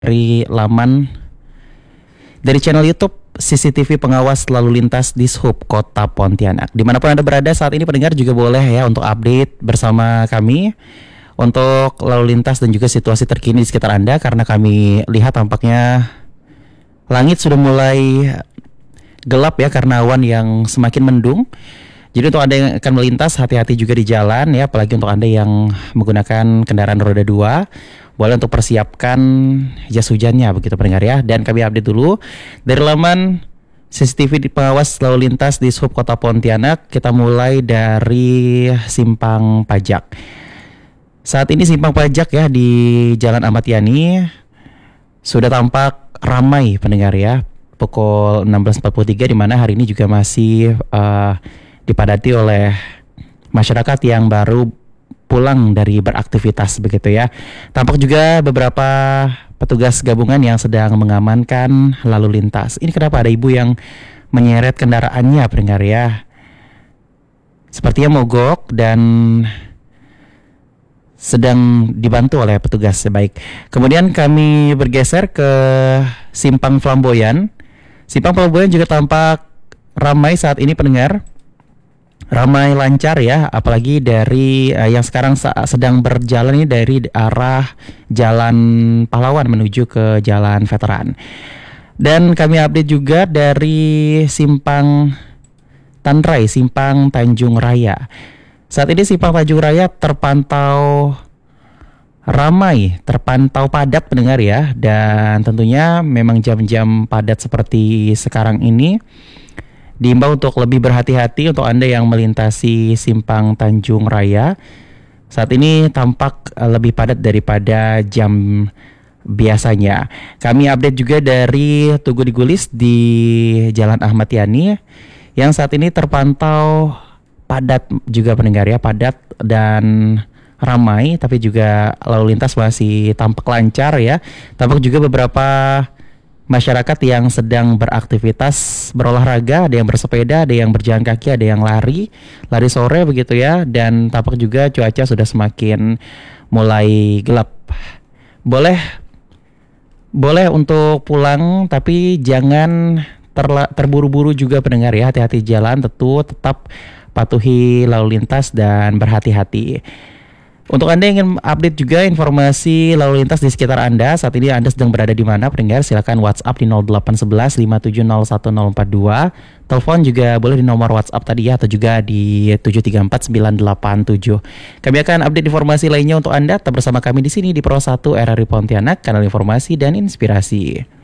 dari dari channel YouTube CCTV Pengawas Lalu Lintas Dishub Kota Pontianak. Dimanapun Anda berada saat ini pendengar juga boleh ya untuk update bersama kami untuk lalu lintas dan juga situasi terkini di sekitar Anda, karena kami lihat tampaknya langit sudah mulai gelap ya karena awan yang semakin mendung. Jadi untuk Anda yang akan melintas, hati-hati juga di jalan ya, apalagi untuk Anda yang menggunakan kendaraan roda 2, boleh untuk persiapkan jas hujannya begitu pendengar ya. Dan kami update dulu dari laman CCTV di Pengawas Lalu Lintas di Dishub Kota Pontianak. Kita mulai dari Simpang Pajak. Saat ini Simpang Pajak ya di Jalan Ahmad Yani sudah tampak ramai pendengar ya. Pukul 16.43 di mana hari ini juga masih dipadati oleh masyarakat yang baru pulang dari beraktivitas begitu ya. Tampak juga beberapa petugas gabungan yang sedang mengamankan lalu lintas. Ini kenapa ada ibu yang menyeret kendaraannya pendengar ya. Sepertinya mogok dan sedang dibantu oleh petugas. Baik. Kemudian kami bergeser ke Simpang Flamboyan. Simpang Flamboyan juga tampak ramai saat ini pendengar. Ramai lancar ya, apalagi dari yang sekarang sedang berjalan ini dari arah Jalan Pahlawan menuju ke Jalan Veteran. Dan kami update juga dari Simpang Tanrai, Simpang Tanjung Raya. Saat ini Simpang Tanjung Raya terpantau ramai, terpantau padat pendengar ya. Dan tentunya memang jam-jam padat seperti sekarang ini diimbau untuk lebih berhati-hati untuk Anda yang melintasi Simpang Tanjung Raya. Saat ini tampak lebih padat daripada jam biasanya. Kami update juga dari Tugu Digulis di Jalan Ahmad Yani yang saat ini terpantau padat juga pendengar ya, padat dan ramai, tapi juga lalu lintas masih tampak lancar ya. Tampak juga beberapa masyarakat yang sedang beraktivitas berolahraga, ada yang bersepeda, ada yang berjalan kaki, ada yang lari sore begitu ya. Dan tampak juga cuaca sudah semakin mulai gelap. Boleh untuk pulang, tapi jangan terburu-buru juga pendengar ya. Hati-hati jalan, tetap patuhi lalu lintas dan berhati-hati. Untuk Anda yang ingin update juga informasi lalu lintas di sekitar Anda, saat ini Anda sedang berada di mana pendengar? Silakan WhatsApp di 0811 5701042. Telepon juga boleh di nomor WhatsApp tadi ya, atau juga di 734987. Kami akan update informasi lainnya untuk Anda. Tetap bersama kami di sini di Pro 1 RRI Pontianak, kanal informasi dan inspirasi.